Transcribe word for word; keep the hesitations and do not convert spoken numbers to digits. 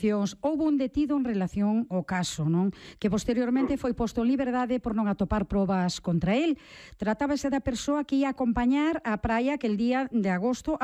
detencións. Houve un detido en relación ao caso, non? Que posteriormente foi posto en liberdade por non atopar probas contra el. Tratábase da persoa que ia acompañar á praia aquel día de agosto